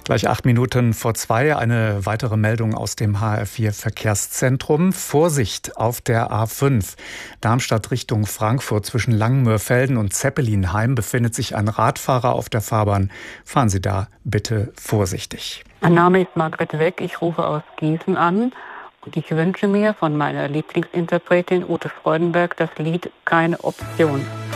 Gleich 8 Minuten vor 2 eine weitere Meldung aus dem HR4 Verkehrszentrum. Vorsicht auf der A5. Darmstadt Richtung Frankfurt zwischen Langenmörfelden und Zeppelinheim befindet sich ein Radfahrer auf der Fahrbahn. Fahren Sie da bitte vorsichtig. Mein Name ist Margret Weck, ich rufe aus Gießen an und ich wünsche mir von meiner Lieblingsinterpretin Ute Freudenberg das Lied Keine Option.